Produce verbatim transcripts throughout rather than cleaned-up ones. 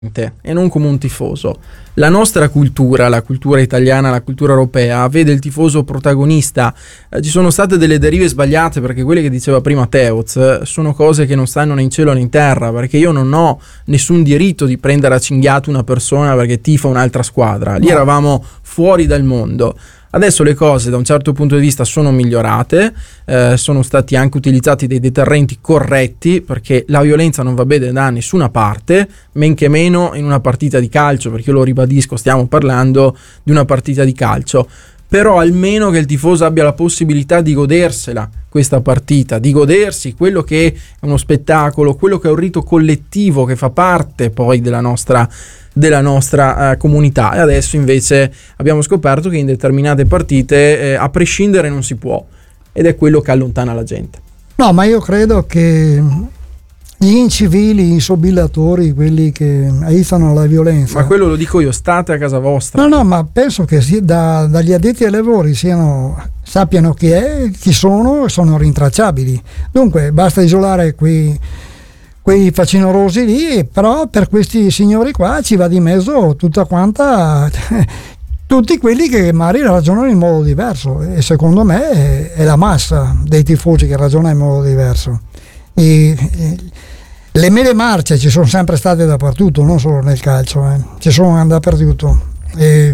e non come un tifoso. La nostra cultura, la cultura italiana, la cultura europea, vede il tifoso protagonista. Eh, ci sono state delle derive sbagliate, perché quelle che diceva prima Teoz sono cose che non stanno né in cielo né in terra, perché io non ho nessun diritto di prendere a cinghiato una persona perché tifa un'altra squadra. Lì eravamo fuori dal mondo. Adesso le cose da un certo punto di vista sono migliorate, eh, sono stati anche utilizzati dei deterrenti corretti, perché la violenza non va bene da nessuna parte, men che meno in una partita di calcio, perché io lo ribadisco, stiamo parlando di una partita di calcio. Però almeno che il tifoso abbia la possibilità di godersela questa partita, di godersi quello che è uno spettacolo, quello che è un rito collettivo che fa parte poi della nostra della nostra uh, comunità. E adesso invece abbiamo scoperto che in determinate partite eh, a prescindere non si può, ed è quello che allontana la gente. No, ma io credo che gli incivili, i sobillatori, quelli che aiutano la violenza, ma quello lo dico io, state a casa vostra. No, no, ma penso che si, da, dagli addetti ai lavori siano, sappiano chi è, chi sono, e sono rintracciabili. Dunque basta isolare quei quei facinorosi lì, però per questi signori qua ci va di mezzo tutta quanta tutti quelli che magari ragionano in modo diverso, e secondo me è, è la massa dei tifosi che ragiona in modo diverso. E, e, le mele marce ci sono sempre state dappertutto, non solo nel calcio, eh. Ci sono dappertutto. E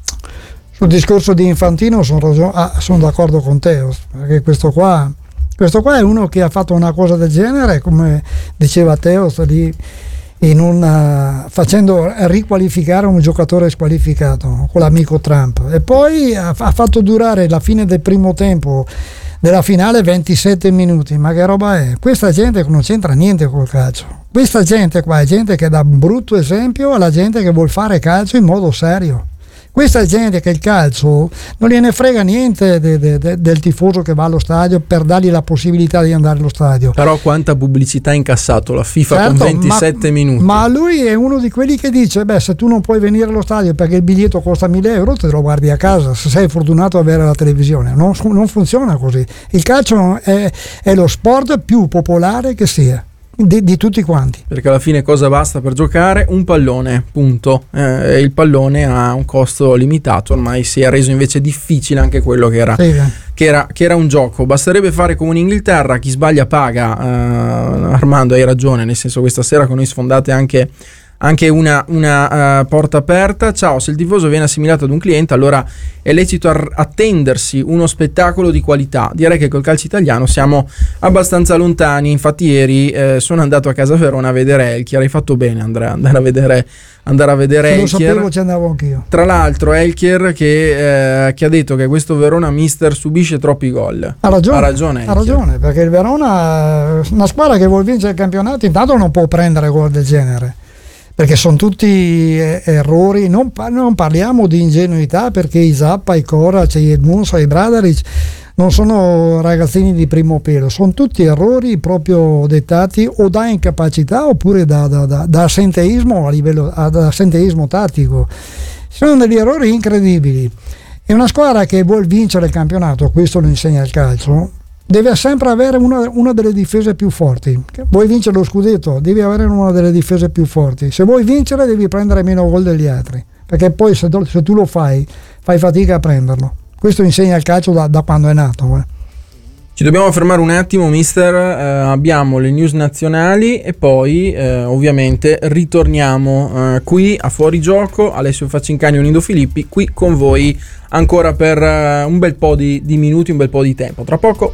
sul discorso di Infantino sono, ragion- ah, sono d'accordo con te, perché questo qua Questo qua è uno che ha fatto una cosa del genere, come diceva Teo, lì in una, facendo riqualificare un giocatore squalificato con l'amico Trump, e poi ha, ha fatto durare la fine del primo tempo della finale ventisette minuti. Ma che roba è? Questa gente non c'entra niente col calcio. Questa gente qua è gente che dà un brutto esempio alla gente che vuol fare calcio in modo serio. Questa gente che il calcio non gliene frega niente de, de, de, del tifoso che va allo stadio per dargli la possibilità di andare allo stadio. Però quanta pubblicità ha incassato la FIFA, certo, con ventisette ma, minuti. Ma lui è uno di quelli che dice: beh, se tu non puoi venire allo stadio perché il biglietto costa mille euro, te lo guardi a casa, se sei fortunato ad avere la televisione. Non, non funziona così. Il calcio è, è lo sport più popolare che sia. Di, di tutti quanti, perché alla fine cosa basta per giocare? Un pallone, punto. Eh, il pallone ha un costo limitato, ormai si è reso invece difficile anche quello che era, sì, che era, che era un gioco. Basterebbe fare come in Inghilterra, chi sbaglia paga. eh, Armando, hai ragione, nel senso, questa sera con noi sfondate anche anche una, una uh, porta aperta. Ciao, se il tifoso viene assimilato ad un cliente, allora è lecito ar- attendersi uno spettacolo di qualità. Direi che col calcio italiano siamo abbastanza lontani. Infatti ieri eh, sono andato a casa Verona a vedere Elchier. Hai fatto bene, Andrea, andare a vedere andare a vedere se Elchier. Lo sapevo, ci andavo anch'io. Tra l'altro Elchier che, eh, che ha detto che questo Verona mister subisce troppi gol. Ha ragione, ha ragione, ha ragione, perché il Verona, una squadra che vuol vincere il campionato, intanto non può prendere gol del genere, perché sono tutti errori. Non, non parliamo di ingenuità, perché i Zappa, i Korac, i Edmunds, i Bradaric non sono ragazzini di primo pelo, sono tutti errori proprio dettati o da incapacità oppure da, da, da, da assenteismo a livello da assenteismo tattico. Sono degli errori incredibili. E una squadra che vuol vincere il campionato, questo lo insegna il calcio, deve sempre avere una, una delle difese più forti. Vuoi vincere lo scudetto, devi avere una delle difese più forti. Se vuoi vincere devi prendere meno gol degli altri, perché poi se, se tu lo fai fai fatica a prenderlo. Questo insegna il calcio da, da quando è nato. eh. Ci dobbiamo fermare un attimo, mister. Eh, abbiamo le news nazionali e poi eh, ovviamente ritorniamo eh, qui a Fuorigioco. Alessio Facincani e Unido Filippi qui con voi ancora per uh, un bel po' di, di minuti, un bel po' di tempo. Tra poco.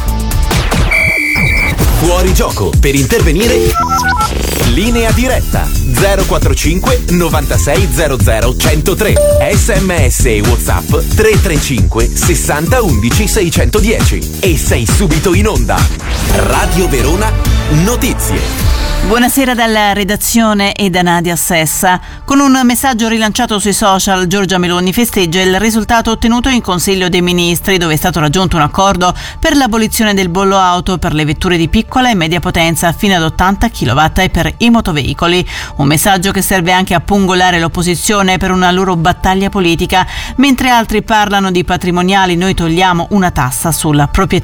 Fuorigioco, per intervenire linea diretta zero quattro cinque novantasei zero zero centotré, sms e WhatsApp tre tre cinque sessanta undici seicentodieci e sei subito in onda. Radio Verona Notizie. Buonasera dalla redazione e da Nadia Sessa. Con un messaggio rilanciato sui social, Giorgia Meloni festeggia il risultato ottenuto in Consiglio dei Ministri, dove è stato raggiunto un accordo per l'abolizione del bollo auto per le vetture di piccola e media potenza fino ad ottanta chilowatt e per i motoveicoli. Un messaggio che serve anche a pungolare l'opposizione per una loro battaglia politica. Mentre altri parlano di patrimoniali, noi togliamo una tassa sulla proprietà.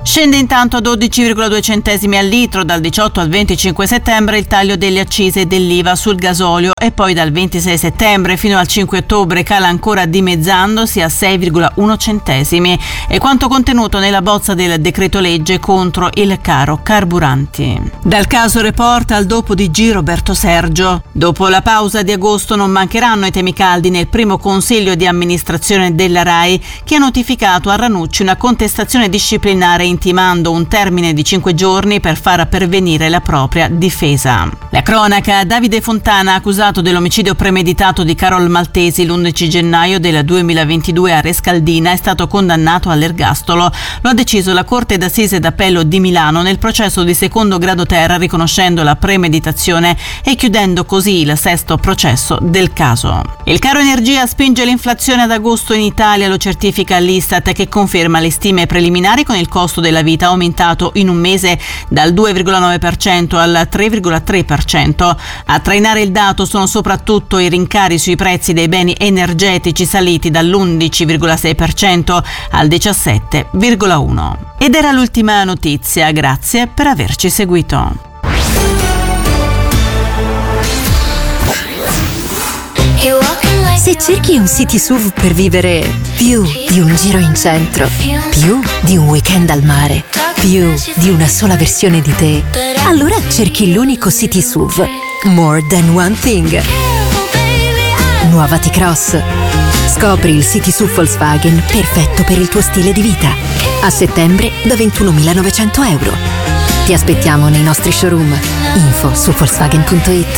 Scende intanto a dodici virgola due centesimi al litro dal diciotto al venticinque settembre il taglio delle accise e dell'I V A sul gasolio e poi dal ventisei settembre fino al cinque ottobre cala ancora dimezzandosi a sei virgola uno centesimi. È quanto contenuto nella bozza del decreto legge contro il caro carburanti. Dal caso Report al dopo di G Roberto Sergio. Dopo la pausa di agosto non mancheranno i temi caldi nel primo consiglio di amministrazione della RAI, che ha notificato a Ranucci una contestazione disciplinare intimando un termine di cinque giorni per far pervenire la propria difesa. La cronaca: Davide Fontana, accusato dell'omicidio premeditato di Carol Maltesi l'undici gennaio del duemilaventidue a Rescaldina, è stato condannato all'ergastolo. Lo ha deciso la Corte d'Assise d'Appello di Milano nel processo di secondo grado terra, riconoscendo la premeditazione e chiudendo così il sesto processo del caso. Il caro energia spinge l'inflazione ad agosto in Italia, lo certifica l'Istat, che conferma le stime preliminari con il costo della vita aumentato in un mese dal due virgola nove per cento al tre virgola tre per cento. A trainare il dato sono soprattutto i rincari sui prezzi dei beni energetici, saliti dall'undici virgola sei per cento al diciassette virgola uno per cento. Ed era l'ultima notizia, grazie per averci seguito. Se cerchi un city S U V per vivere più di un giro in centro, più di un weekend al mare, più di una sola versione di te, allora cerchi l'unico city S U V More Than One Thing. Nuova T-Cross. Scopri il city S U V Volkswagen perfetto per il tuo stile di vita. A settembre da ventunomilanovecento euro. Ti aspettiamo nei nostri showroom. Info su volkswagen punto it.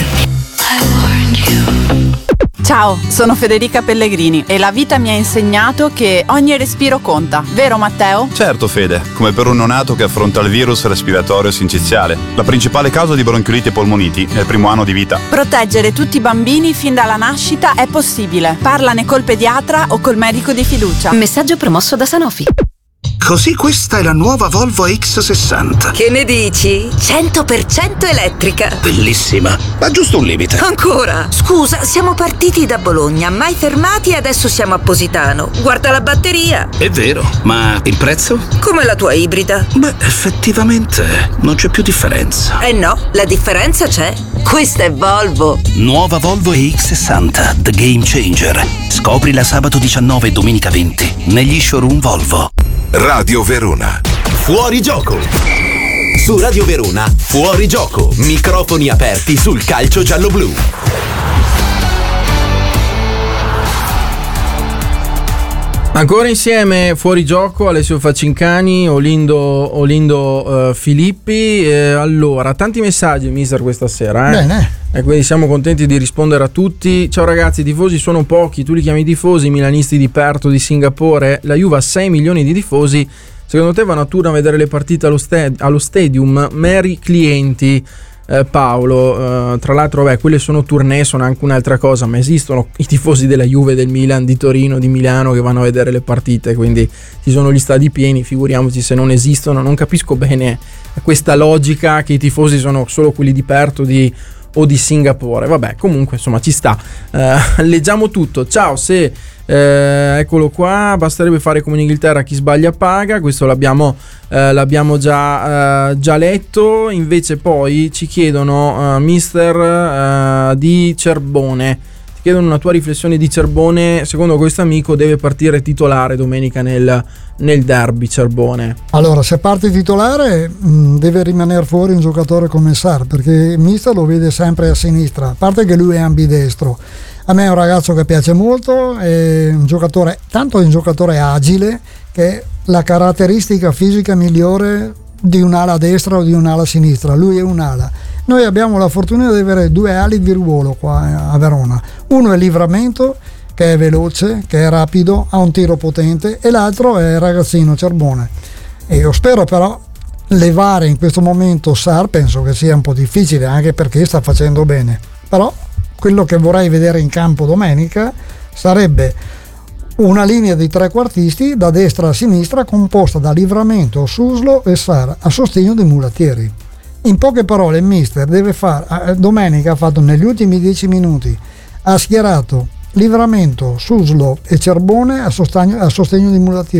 Ciao, sono Federica Pellegrini e la vita mi ha insegnato che ogni respiro conta, vero Matteo? Certo Fede, come per un neonato che affronta il virus respiratorio sinciziale. La principale causa di bronchiolite e polmoniti è il primo anno di vita. Proteggere tutti i bambini fin dalla nascita è possibile. Parlane col pediatra o col medico di fiducia. Messaggio promosso da Sanofi. Così questa è la nuova Volvo X sessanta. Che ne dici? cento per cento elettrica. Bellissima, ma giusto un limite. Ancora? Scusa, siamo partiti da Bologna, mai fermati e adesso siamo a Positano. Guarda la batteria. È vero, ma il prezzo? Come la tua ibrida. Beh, effettivamente non c'è più differenza. Eh no, la differenza c'è. Questa è Volvo. Nuova Volvo X sessanta, The Game Changer. Scoprila sabato diciannove e domenica venti negli showroom Volvo. Radio Verona. Fuori gioco. Su Radio Verona, fuori gioco. Microfoni aperti sul calcio giallo-blu. Ancora insieme fuori gioco Alessio Facincani, Olindo, Olindo uh, Filippi. Eh, allora, tanti messaggi, mister, questa sera. Eh? Bene. E quindi siamo contenti di rispondere a tutti. Ciao ragazzi, i tifosi sono pochi, tu li chiami tifosi, i milanisti di Perto, di Singapore, la Juve ha sei milioni di tifosi. Secondo te vanno a turno a vedere le partite allo, sta- allo stadium? Meri clienti. Eh, Paolo, eh, tra l'altro beh, quelle sono tournée, sono anche un'altra cosa, ma esistono i tifosi della Juve, del Milan, di Torino, di Milano che vanno a vedere le partite, quindi ci sono gli stadi pieni, figuriamoci se non esistono. Non capisco bene questa logica che i tifosi sono solo quelli di Perto di, o di Singapore. Vabbè, comunque insomma ci sta. Eh, leggiamo tutto. Ciao, se Eh, eccolo qua, basterebbe fare come in Inghilterra, chi sbaglia paga. Questo l'abbiamo, eh, l'abbiamo già, eh, già letto. Invece poi ci chiedono uh, mister uh, di Cerbone, ti chiedono una tua riflessione di Cerbone. Secondo questo amico deve partire titolare domenica nel, nel derby Cerbone. Allora, se parte titolare mh, deve rimanere fuori un giocatore come Sar, perché il mister lo vede sempre a sinistra, a parte che lui è ambidestro. A me è un ragazzo che piace molto, è un giocatore, tanto è un giocatore agile, che è la caratteristica fisica migliore di un'ala destra o di un'ala sinistra. Lui è un'ala. Noi abbiamo la fortuna di avere due ali di ruolo qua a Verona. Uno è Livramento, che è veloce, che è rapido, ha un tiro potente, e l'altro è il ragazzino Cerbone. E io spero però levare in questo momento Sar, penso che sia un po' difficile, anche perché sta facendo bene. Però quello che vorrei vedere in campo domenica sarebbe una linea di trequartisti da destra a sinistra composta da Livramento, Suslo e Sar a sostegno dei mulattieri. In poche parole il mister deve fare, domenica ha fatto negli ultimi dieci minuti, ha schierato Livramento, Suslo e Cerbone a sostegno, a sostegno dei mulattieri.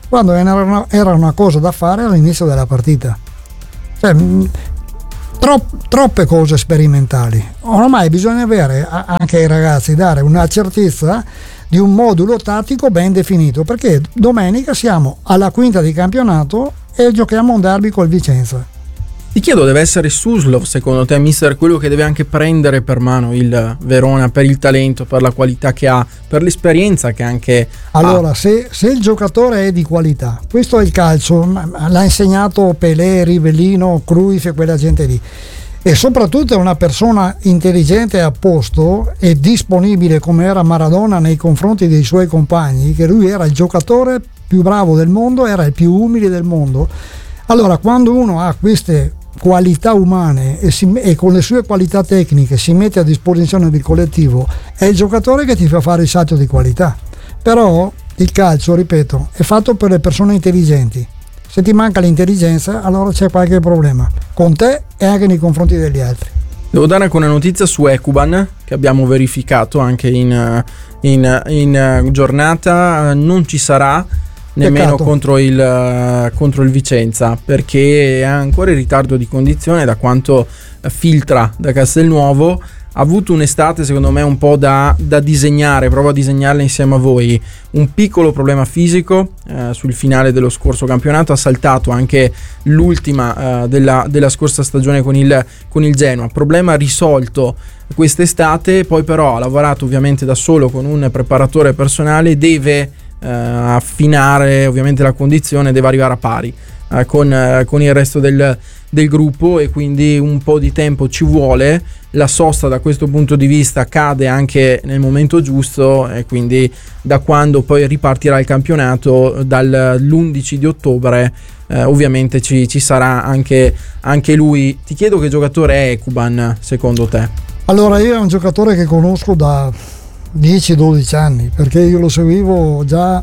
quando era una, era una cosa da fare all'inizio della partita. Cioè, mh, tro, troppe cose sperimentali. Ormai bisogna avere, anche ai ragazzi, dare una certezza di un modulo tattico ben definito, perché domenica siamo alla quinta di campionato e giochiamo un derby col Vicenza. Ti chiedo, deve essere Suslov secondo te, mister, quello che deve anche prendere per mano il Verona per il talento, per la qualità che ha, per l'esperienza che anche allora, ha? Se, se il giocatore è di qualità, questo è il calcio, l'ha insegnato Pelé, Rivellino, Cruyff e quella gente lì, e soprattutto è una persona intelligente, a posto e disponibile come era Maradona nei confronti dei suoi compagni, che lui era il giocatore più bravo del mondo, era il più umile del mondo. Allora, quando uno ha queste qualità umane e, si, e con le sue qualità tecniche si mette a disposizione del collettivo, è il giocatore che ti fa fare il salto di qualità. Però il calcio, ripeto, è fatto per le persone intelligenti. Se ti manca l'intelligenza, allora c'è qualche problema con te e anche nei confronti degli altri. Devo dare anche una notizia su Ekuban, che abbiamo verificato anche in, in, in giornata. Non ci sarà nemmeno contro il, contro il Vicenza, perché è ancora in ritardo di condizione. Da quanto filtra da Castelnuovo, ha avuto un'estate secondo me un po' da, da disegnare, provo a disegnarla insieme a voi. Un piccolo problema fisico eh, sul finale dello scorso campionato, ha saltato anche l'ultima eh, della, della scorsa stagione con il, con il Genoa, problema risolto quest'estate. Poi però ha lavorato ovviamente da solo con un preparatore personale, deve eh, affinare ovviamente la condizione, deve arrivare a pari eh, con, eh, con il resto del, del gruppo, e quindi un po' di tempo ci vuole. La sosta da questo punto di vista cade anche nel momento giusto, e quindi da quando poi ripartirà il campionato dall'undici di ottobre eh, ovviamente ci, ci sarà anche, anche lui. Ti chiedo che giocatore è Ekuban secondo te? Allora, io è un giocatore che conosco da dieci dodici anni, perché io lo seguivo già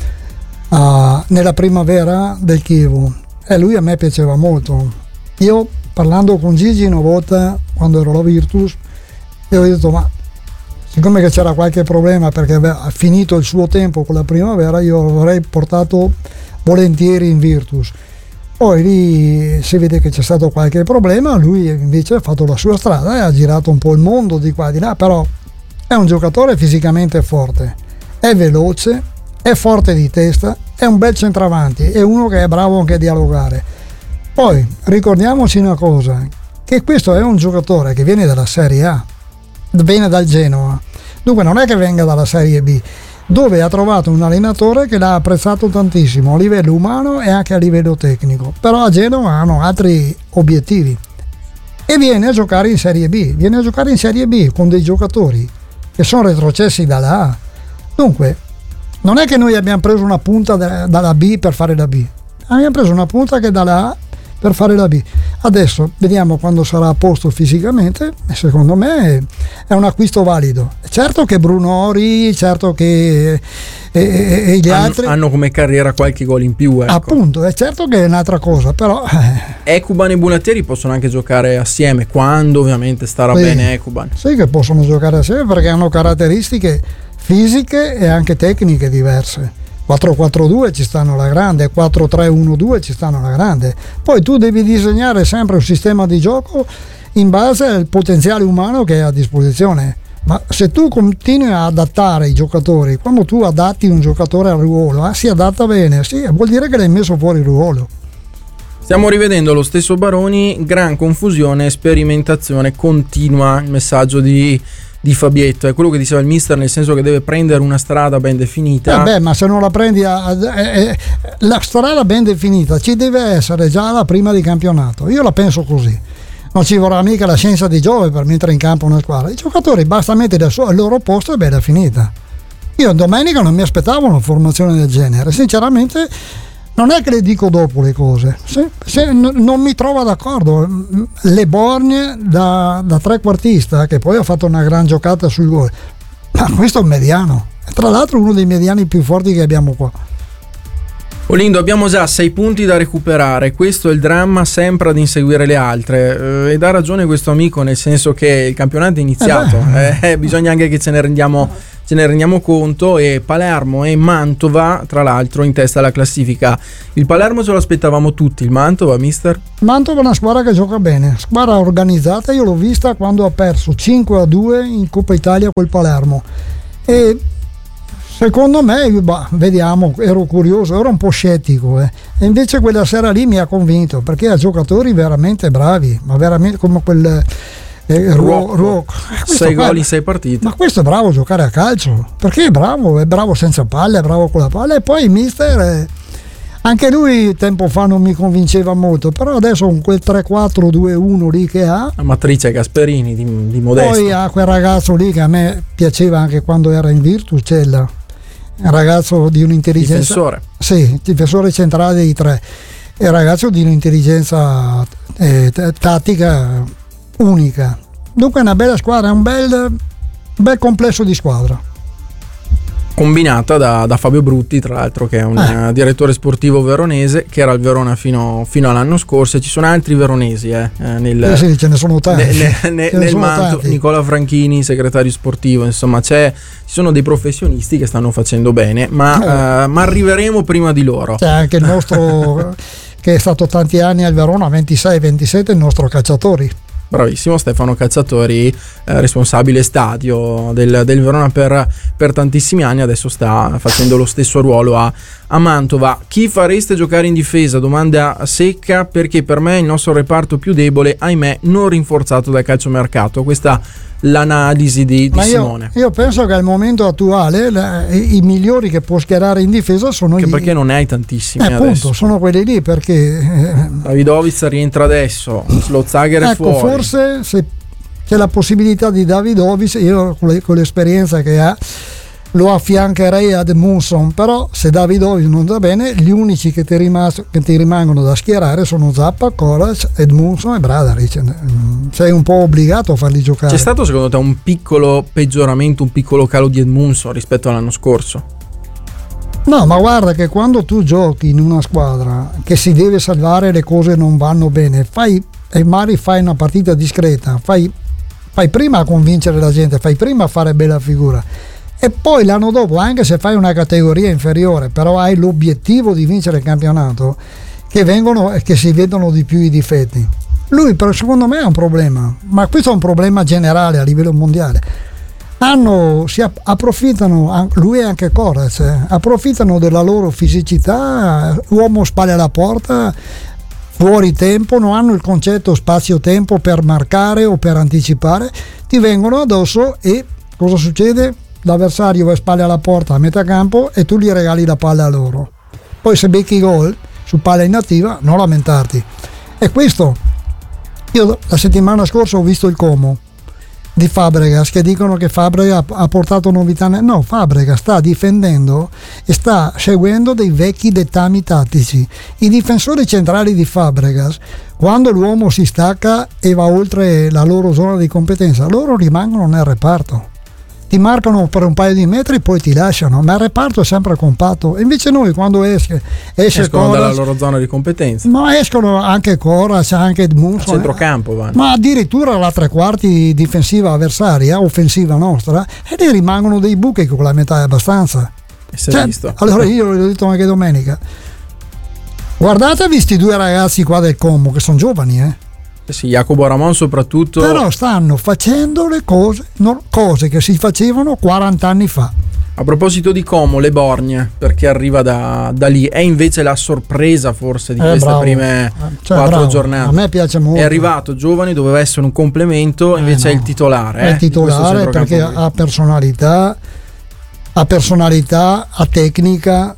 uh, nella primavera del Chievo, e lui a me piaceva molto. Io, parlando con Gigi una volta quando ero alla Virtus, e ho detto, ma siccome che c'era qualche problema perché aveva finito il suo tempo con la primavera, io l'avrei portato volentieri in Virtus. Poi lì si vede che c'è stato qualche problema, lui invece ha fatto la sua strada e ha girato un po' il mondo di qua e di là. Però è un giocatore fisicamente forte, è veloce, è forte di testa, è un bel centravanti, è uno che è bravo anche a dialogare. Poi ricordiamoci una cosa, che questo è un giocatore che viene dalla Serie A, viene dal Genoa, dunque non è che venga dalla Serie B, dove ha trovato un allenatore che l'ha apprezzato tantissimo a livello umano e anche a livello tecnico. Però a Genoa hanno altri obiettivi e viene a giocare in Serie B, viene a giocare in Serie B con dei giocatori che sono retrocessi dalla A. Dunque non è che noi abbiamo preso una punta da, dalla B per fare la B, abbiamo preso una punta che è dalla A per fare la B. Adesso vediamo quando sarà a posto fisicamente, e secondo me è un acquisto valido. Certo che Bruno Ori, certo che e, e, e gli hanno, altri hanno come carriera qualche gol in più, ecco. Appunto, è certo che è un'altra cosa, però eh. Ekuban e Buonatieri possono anche giocare assieme, quando ovviamente starà sì, bene Ekuban. Sì, che possono giocare assieme perché hanno caratteristiche fisiche e anche tecniche diverse. quattro quattro due ci stanno alla grande, quattro tre uno due ci stanno alla grande. Poi tu devi disegnare sempre un sistema di gioco in base al potenziale umano che hai a disposizione. Ma se tu continui a adattare i giocatori, quando tu adatti un giocatore al ruolo, ah, si adatta bene, sì, vuol dire che l'hai messo fuori il ruolo. Stiamo rivedendo lo stesso Baroni, gran confusione, sperimentazione continua, il messaggio di di Fabietto, è quello che diceva il mister, nel senso che deve prendere una strada ben definita. Eh beh, ma se non la prendi a, a, eh, la strada ben definita ci deve essere già la prima di campionato. Io la penso così. Non ci vorrà mica la scienza di Giove per mettere in campo una squadra. I giocatori basta mettere al loro posto e bella finita. Io domenica non mi aspettavo una formazione del genere, sinceramente. Non è che le dico dopo le cose, se, se n- non mi trova d'accordo. Le Borgne da, da trequartista, che poi ha fatto una gran giocata sul gol, ma questo è un mediano, tra l'altro uno dei mediani più forti che abbiamo qua. Olindo, abbiamo già sei punti da recuperare, questo è il dramma sempre ad inseguire le altre, eh, ed ha ragione questo amico, nel senso che il campionato è iniziato, eh eh, bisogna anche che ce ne rendiamo ce ne rendiamo conto, e Palermo e Mantova tra l'altro in testa alla classifica. Il Palermo ce lo aspettavamo tutti, il Mantova, mister? Mantova è una squadra che gioca bene, squadra organizzata. Io l'ho vista quando ha perso cinque a due in Coppa Italia col Palermo, e secondo me, bah, vediamo, ero curioso, ero un po' scettico, eh. E invece quella sera lì mi ha convinto, perché ha giocatori veramente bravi, ma veramente come quel eh, Ruocco, Ruocco. sei gol in sei partite. Ma questo è bravo a giocare a calcio, perché è bravo, è bravo senza palle, è bravo con la palla. E poi il mister, eh, anche lui tempo fa non mi convinceva molto, però adesso con quel tre quattro due uno lì che ha, la matrice Gasperini di, di Modesto, poi ha quel ragazzo lì che a me piaceva anche quando era in Virtus, Cella, un ragazzo di un'intelligenza, difensore, sì, difensore centrale dei tre, è un ragazzo di un'intelligenza eh, t- tattica unica. Dunque è una bella squadra, è un bel, bel complesso di squadra, combinata da, da Fabio Brutti, tra l'altro, che è un eh. direttore sportivo veronese, che era al Verona fino, fino all'anno scorso, e ci sono altri veronesi eh, nel, eh sì, ce ne sono tanti, ne, ne, ne, nel manto, tanti. Nicola Franchini, segretario sportivo, insomma c'è, ci sono dei professionisti che stanno facendo bene, ma, eh. uh, ma arriveremo prima di loro. C'è anche il nostro che è stato tanti anni al Verona, ventisei ventisette, il nostro Cacciatori. Bravissimo, Stefano Cacciatori, eh, responsabile stadio del, del Verona per, per tantissimi anni, adesso sta facendo lo stesso ruolo a, a Mantova. Chi fareste giocare in difesa? Domanda secca, perché per me è il nostro reparto più debole, ahimè non rinforzato dal calciomercato. Questa l'analisi di, di Ma io, Simone. Io penso che al momento attuale la, i, i migliori che può schierare in difesa sono che gli, perché non ne hai tantissimi eh, adesso. Appunto, sono quelli lì, perché eh, Davidovic rientra adesso, lo Zagher è ecco, fuori. Forse se c'è la possibilità di Davidovic, io con, le, con l'esperienza che ha lo affiancherei ad Edmundson, però se Davidovic non va bene, gli unici che ti, rimas- che ti rimangono da schierare sono Zappa, Kovac, Edmundson e Bradaric. Sei un po' obbligato a farli giocare. C'è stato secondo te un piccolo peggioramento, un piccolo calo di Edmundson rispetto all'anno scorso? No, ma guarda che quando tu giochi in una squadra che si deve salvare, le cose non vanno bene, fai e magari fai una partita discreta, fai, fai prima a convincere la gente, fai prima a fare bella figura, e poi l'anno dopo, anche se fai una categoria inferiore, però hai l'obiettivo di vincere il campionato, che vengono e che si vedono di più i difetti. Lui però secondo me è un problema, ma questo è un problema generale a livello mondiale. Hanno, si approfittano, lui e anche Kovac, eh, approfittano della loro fisicità, uomo spalle alla porta, fuori tempo, non hanno il concetto spazio-tempo per marcare o per anticipare, ti vengono addosso e cosa succede? L'avversario va spalle alla porta a metà campo e tu gli regali la palla a loro. Poi se becchi gol su palla inattiva, non lamentarti. E questo, io la settimana scorsa ho visto il Como di Fabregas, che dicono che Fabregas ha portato novità. No, Fabregas sta difendendo e sta seguendo dei vecchi dettami tattici. I difensori centrali di Fabregas, quando l'uomo si stacca e va oltre la loro zona di competenza, loro rimangono nel reparto, ti marcano per un paio di metri, poi ti lasciano, ma il reparto è sempre compatto. E invece noi quando esce esce escono Kovac, dalla loro zona di competenza, ma escono anche Kovac, anche Edmundson, a centrocampo vanno. Ma addirittura la tre quarti difensiva avversaria, offensiva nostra, e lì rimangono dei buchi con la metà è abbastanza. E si è Cioè, visto. allora io l'ho detto anche domenica, guardate questi due ragazzi qua del Como che sono giovani, eh sì, Jacobo Ramon soprattutto, però stanno facendo le cose, no, cose che si facevano quaranta anni fa. A proposito di Como, Le Borgne, perché arriva da, da lì, è invece la sorpresa forse di eh, queste bravo. prime cioè, quattro bravo. giornate. A me piace molto. È arrivato giovane, doveva essere un complemento, invece eh, è no. il titolare. È eh, il titolare perché qui. ha personalità, ha personalità, ha tecnica.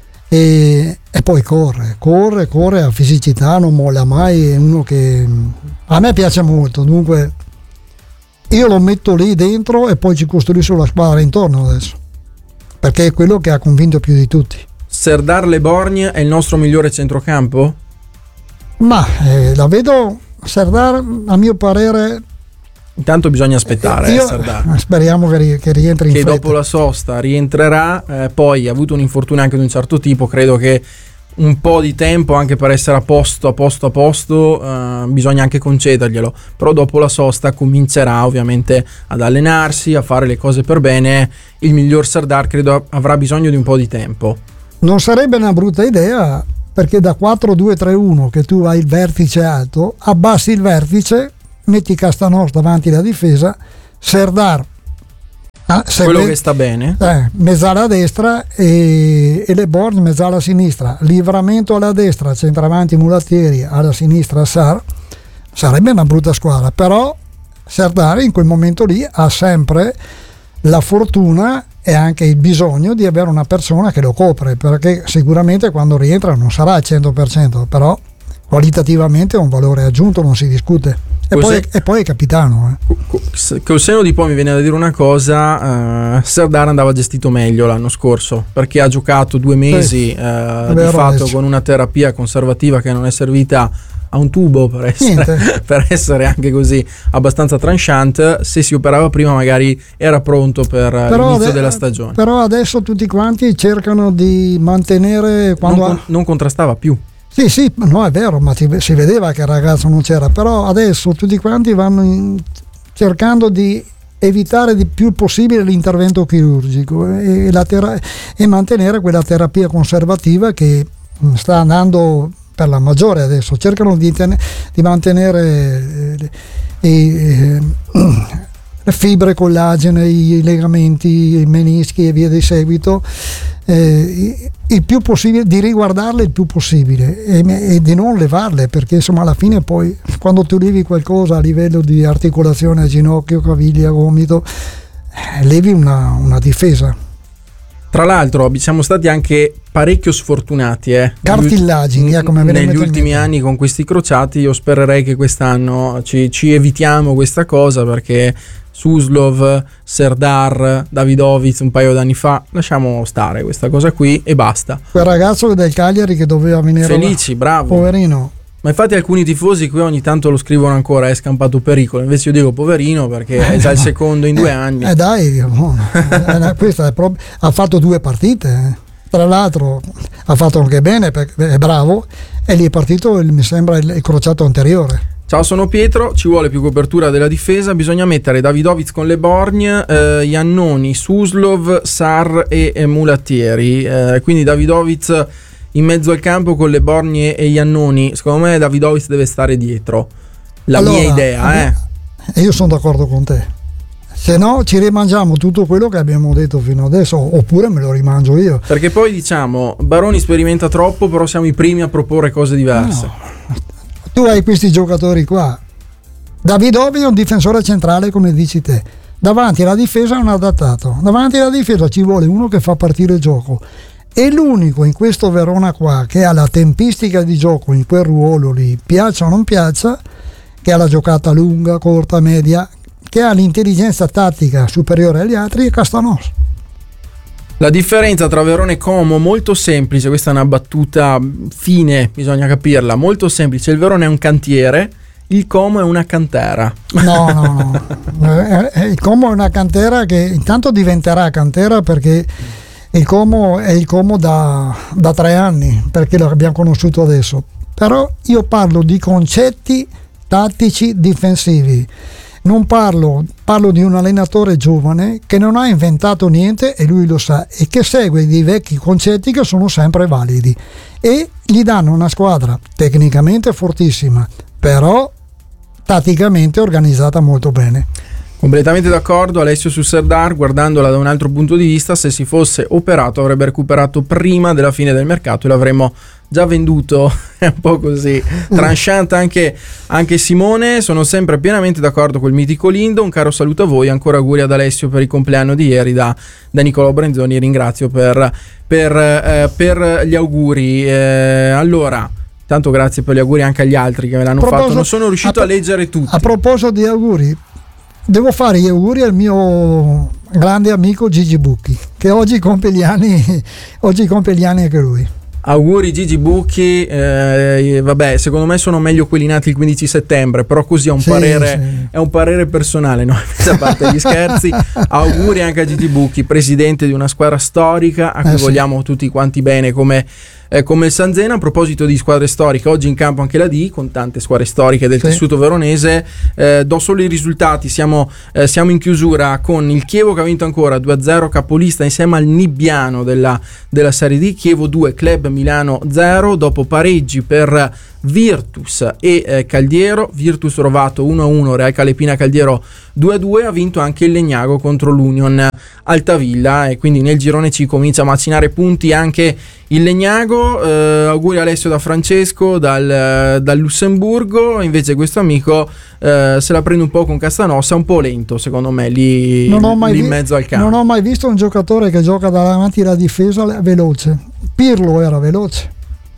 E, e poi corre, corre, corre, ha fisicità, non molla mai, è uno che a me piace molto, dunque io lo metto lì dentro e poi ci costruisco la squadra intorno adesso, perché è quello che ha convinto più di tutti. Serdar Le Borgne è il nostro migliore centrocampo? Ma eh, la vedo, Serdar a mio parere. Intanto bisogna aspettare, Io, eh, speriamo che, ri- che rientri in che fretta. dopo la sosta rientrerà, eh, poi ha avuto un infortunio anche di un certo tipo, credo che un po' di tempo anche per essere a posto, a posto, a posto, eh, bisogna anche concederglielo, però dopo la sosta comincerà ovviamente ad allenarsi, a fare le cose per bene. Il miglior Serdar credo avrà bisogno di un po' di tempo. Non sarebbe una brutta idea, perché da quattro due tre uno che tu hai il vertice alto, abbassi il vertice, metti Castanos davanti alla difesa, Serdar Ah, quello che sta bene, eh, mezzala a destra e, e Le Borgne mezzala a sinistra, Livramento alla destra, centravanti Mulattieri, alla sinistra Sar. Sarebbe una brutta squadra, però Serdar in quel momento lì ha sempre la fortuna e anche il bisogno di avere una persona che lo copre, perché sicuramente quando rientra non sarà al cento per cento, però qualitativamente è un valore aggiunto, non si discute. E poi, e poi è capitano. Eh. Col seno di poi mi viene da dire una cosa, uh, Serdar andava gestito meglio l'anno scorso, perché ha giocato due mesi eh, uh, di fatto adesso. con una terapia conservativa che non è servita a un tubo per essere, per essere anche così abbastanza tranchant. Se si operava prima magari era pronto per però l'inizio ade- della stagione. Però adesso tutti quanti cercano di mantenere quando non, ha... non contrastava più. Sì, sì, no, è vero, ma si vedeva che il ragazzo non c'era, però adesso tutti quanti vanno in, cercando di evitare di più possibile l'intervento chirurgico e, e, la tera- e mantenere quella terapia conservativa che sta andando per la maggiore adesso. Cercano di, ten- di mantenere eh, eh, le fibre collagene, i legamenti, i menischi e via di seguito, eh, il più possibile, di riguardarle il più possibile e, e di non levarle, perché insomma alla fine poi quando tu levi qualcosa a livello di articolazione a ginocchio, caviglia, gomito, eh, levi una, una difesa. Tra l'altro siamo stati anche parecchio sfortunati eh, cartillagini negli, come negli ultimi anni con questi crociati. Io spererei che quest'anno ci, ci evitiamo questa cosa, perché Suslov, Serdar, Davidovic un paio d'anni fa, lasciamo stare questa cosa qui e basta. Quel ragazzo del Cagliari che doveva venire Felici, bravo, poverino. Ma infatti alcuni tifosi qui ogni tanto lo scrivono ancora, è scampato pericolo, invece io dico poverino perché è già il secondo in due anni. Eh dai, no. Questa è proprio, ha fatto due partite, eh. Tra l'altro ha fatto anche bene perché è bravo, e lì è partito il, mi sembra il, il crociato anteriore. Ciao, sono Pietro, ci vuole più copertura della difesa, bisogna mettere Davidovic con Le Borgne, eh, Iannoni, Suslov, Sar e, e Mulattieri, eh, quindi Davidovic in mezzo al campo con Le Borgne e Iannoni. Secondo me Davidovic deve stare dietro, la allora, mia idea eh. E io sono d'accordo con te, se no ci rimangiamo tutto quello che abbiamo detto fino adesso, oppure me lo rimangio io, perché poi diciamo Baroni sperimenta troppo, però siamo i primi a proporre cose diverse. No. Tu hai questi giocatori qua, Davidovic è un difensore centrale come dici te, davanti alla difesa è un adattato, davanti alla difesa ci vuole uno che fa partire il gioco. È l'unico in questo Verona qua che ha la tempistica di gioco in quel ruolo lì, piaccia o non piaccia, che ha la giocata lunga, corta, media, che ha l'intelligenza tattica superiore agli altri, è Castanos. La differenza tra Verona e Como molto semplice, questa è una battuta fine, bisogna capirla, molto semplice. Il Verona è un cantiere, il Como è una cantera. No, no, no. Il Como è una cantera che intanto diventerà cantera, perché il Como è il Como da, da tre anni, perché lo abbiamo conosciuto adesso. Però io parlo di concetti tattici difensivi. Non parlo, parlo di un allenatore giovane che non ha inventato niente e lui lo sa, e che segue dei vecchi concetti che sono sempre validi, e gli danno una squadra tecnicamente fortissima, però tatticamente organizzata molto bene. Completamente d'accordo Alessio su Serdar. Guardandola da un altro punto di vista, se si fosse operato avrebbe recuperato prima della fine del mercato e l'avremmo già venduto. È un po' così tranchant anche, anche Simone. Sono sempre pienamente d'accordo col mitico Lindo. Un caro saluto a voi, ancora auguri ad Alessio per il compleanno di ieri da, da Nicolò Brenzoni. Ringrazio per, per, eh, per gli auguri. eh, allora tanto grazie per gli auguri anche agli altri che me l'hanno Proposo, fatto, non sono riuscito a, a leggere tutti. A proposito di auguri, devo fare gli auguri al mio grande amico Gigi Bucchi, che oggi compie gli anni, oggi compie gli anni anche lui. Auguri Gigi Bucchi, eh, vabbè, secondo me sono meglio quelli nati il quindici settembre, però così è un, sì, parere, sì. È un parere personale, no? A parte gli scherzi, auguri anche a Gigi Bucchi, presidente di una squadra storica a cui eh, vogliamo sì. tutti quanti bene come, eh, come il San Zena. A proposito di squadre storiche, oggi in campo anche la D, con tante squadre storiche del sì. tessuto veronese. Eh, do solo i risultati, siamo, eh, siamo in chiusura con il Chievo che ha vinto ancora due a zero, capolista insieme al Nibbiano della, della Serie D, Chievo due, Club Milano zero, dopo pareggi per Virtus e eh, Caldiero, Virtus Rovato uno a uno, Real Calepina Caldiero due a due, ha vinto anche il Legnago contro l'Union Altavilla, e quindi nel girone C comincia a macinare punti anche il Legnago. Eh, auguri a Alessio da Francesco dal, dal Lussemburgo, invece questo amico eh, se la prende un po' con Castanossa, un po' lento secondo me lì, non ho mai lì vi- in mezzo al campo. Non ho mai visto un giocatore che gioca davanti alla difesa veloce. Pirlo era veloce.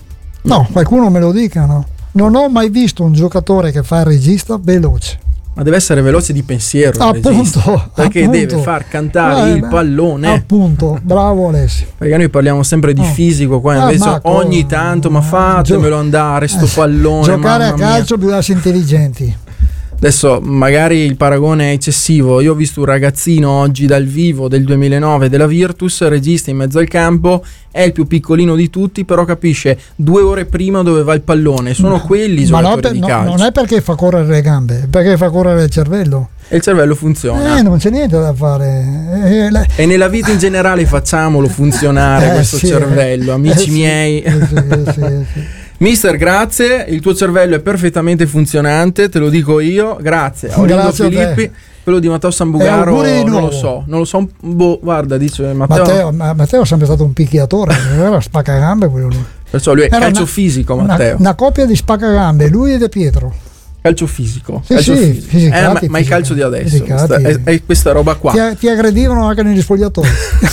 No, qualcuno me lo dica, no? Non ho mai visto un giocatore che fa il regista veloce. Ma deve essere veloce di pensiero, appunto, perché appunto. deve far cantare eh, il pallone. Appunto, bravo Alessio. Perché noi parliamo sempre di oh. fisico, qua invece ah, ogni tanto, ma fatemelo andare sto pallone. Giocare a calcio mia. Bisogna essere intelligenti. Adesso magari il paragone è eccessivo. Io ho visto un ragazzino oggi dal vivo del duemilanove della Virtus, regista in mezzo al campo, è il più piccolino di tutti, però capisce due ore prima dove va il pallone. Sono ma, quelli i ma giocatori no, per, di no, calcio. Non è perché fa correre le gambe, è perché fa correre il cervello. E il cervello funziona. Eh, non c'è niente da fare. Eh, le... E nella vita in generale facciamolo funzionare eh, questo sì, cervello, amici eh, miei. Sì, eh, sì, eh, sì. Mister, grazie, il tuo cervello è perfettamente funzionante, te lo dico io, grazie. Aurelio Filippi, quello di Matteo Sambugaro non lo so, non lo so, boh, guarda, dice Matteo. Matteo, Matteo è sempre stato un picchiatore, non era spaccagambe quello lì. Perciò lui è era calcio una, fisico, Matteo. Una, una coppia di spaccagambe, lui e De Pietro. Calcio fisico, sì, calcio sì, fisico. Eh, ma, ma il calcio di adesso questa, è, è questa roba qua. Ti, ti aggredivano anche negli spogliatoi.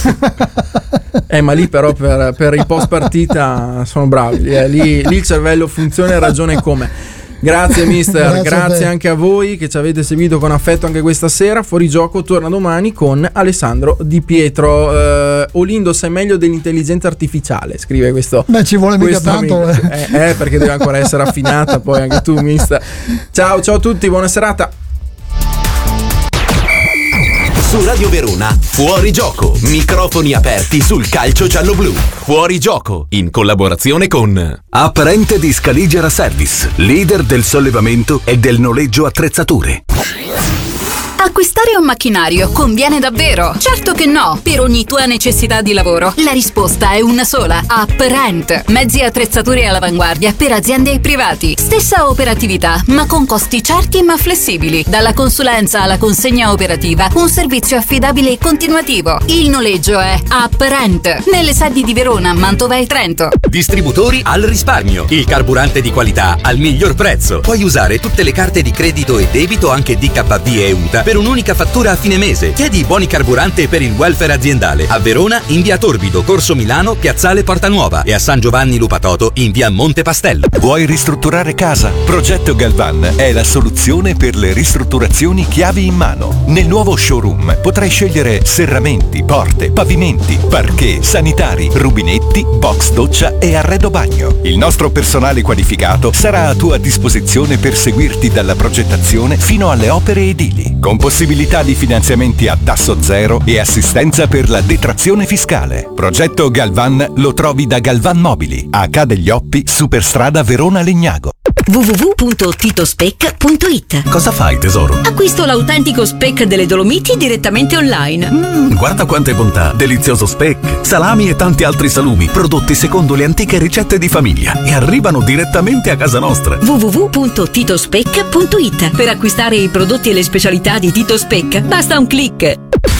Eh, ma lì però per, per i post partita sono bravi, eh, lì, lì il cervello funziona e ragione come. Grazie mister, grazie, grazie a anche a voi che ci avete seguito con affetto anche questa sera. Fuori gioco torna domani con Alessandro Di Pietro. eh, Olindo sei meglio dell'intelligenza artificiale, scrive questo. Beh, ci vuole mica tanto eh. Eh, eh, perché deve ancora essere affinata poi anche tu mister. Ciao ciao a tutti, buona serata. Su Radio Verona, Fuori Gioco, microfoni aperti sul calcio giallo-blu. Fuori Gioco, in collaborazione con Apparente di Scaligera Service, leader del sollevamento e del noleggio attrezzature. Acquistare un macchinario conviene davvero? Certo che no, per ogni tua necessità di lavoro. La risposta è una sola: Apparent. Mezzi e attrezzature all'avanguardia per aziende e privati. Stessa operatività, ma con costi certi ma flessibili. Dalla consulenza alla consegna operativa, un servizio affidabile e continuativo. Il noleggio è Apparent. Nelle sedi di Verona, Mantova e Trento. Distributori al risparmio. Il carburante di qualità al miglior prezzo. Puoi usare tutte le carte di credito e debito, anche D K B e U T A, per un'unica fattura a fine mese. Chiedi i buoni carburante per il welfare aziendale. A Verona in via Torbido, Corso Milano, Piazzale Porta Nuova, e a San Giovanni Lupatoto in via Monte Pastello. Vuoi ristrutturare casa? Progetto Galvan è la soluzione per le ristrutturazioni chiavi in mano. Nel nuovo showroom potrai scegliere serramenti, porte, pavimenti, parquet, sanitari, rubinetti, box doccia e arredo bagno. Il nostro personale qualificato sarà a tua disposizione per seguirti dalla progettazione fino alle opere edili, con possibilità di finanziamenti a tasso zero e assistenza per la detrazione fiscale. Progetto Galvan lo trovi da Galvan Mobili, a Ca' degli Oppi, Superstrada Verona Legnago. w w w punto titospec punto it. Cosa fai, tesoro? Acquisto l'autentico speck delle Dolomiti direttamente online. Mm, guarda quante bontà! Delizioso speck, salami e tanti altri salumi, prodotti secondo le antiche ricette di famiglia, e arrivano direttamente a casa nostra. w w w punto titospec punto it. Per acquistare i prodotti e le specialità di Tito Speck basta un click.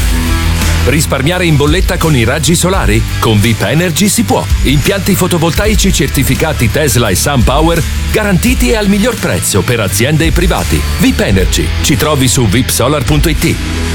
Risparmiare in bolletta con i raggi solari? Con V I P Energy si può. Impianti fotovoltaici certificati Tesla e SunPower garantiti e al miglior prezzo per aziende e privati. V I P Energy. Ci trovi su vipsolar punto it.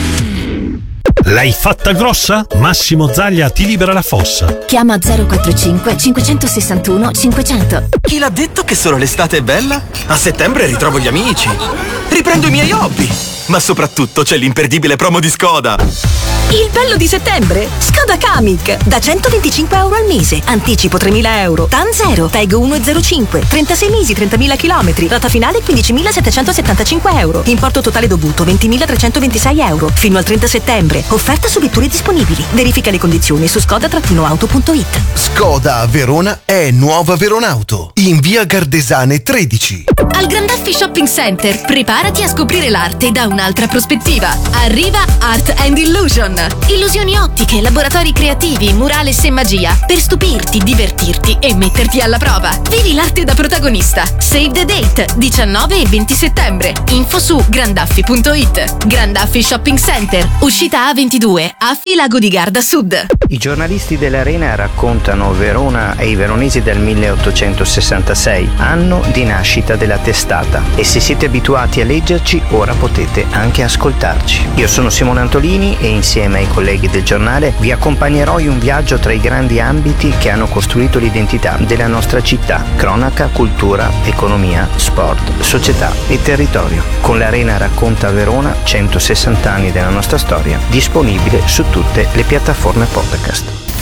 L'hai fatta grossa? Massimo Zaglia ti libera la fossa. Chiama zero quattro cinque cinquecentosessantuno cinquecento. Chi l'ha detto che solo l'estate è bella? A settembre ritrovo gli amici, riprendo i miei hobby, ma soprattutto c'è l'imperdibile promo di Skoda. Il bello di settembre? Skoda Kamiq da centoventicinque euro al mese, anticipo tremila euro, TAN zero, T E G uno virgola zero cinque, trentasei mesi, trentamila chilometri, rata finale quindicimilasettecentosettantacinque euro, importo totale dovuto ventimilatrecentoventisei euro, fino al trenta settembre, offerta su vetture disponibili, verifica le condizioni su skoda auto punto it. Skoda a Verona è Nuova Veronauto, in via Gardesane tredici. Al Grandaffi Shopping Center preparati a scoprire l'arte da un'altra prospettiva. Arriva Art and Illusion. Illusioni ottiche, laboratori creativi, murales e magia per stupirti, divertirti e metterti alla prova. Vivi l'arte da protagonista. Save the date, diciannove e venti settembre. Info su grandaffi punto it. Grandaffi Shopping Center, uscita A ventidue, Affi Lago di Garda Sud. I giornalisti dell'Arena raccontano Verona e i veronesi del milleottocentosessantasei, anno di nascita della testata, e se siete abituati a leggerci ora potete anche ascoltarci. Io sono Simone Antolini e insieme ai colleghi del giornale vi accompagnerò in un viaggio tra i grandi ambiti che hanno costruito l'identità della nostra città: cronaca, cultura, economia, sport, società e territorio. Con l'Arena racconta Verona, centosessanta anni della nostra storia, disponibile su tutte le piattaforme podcast.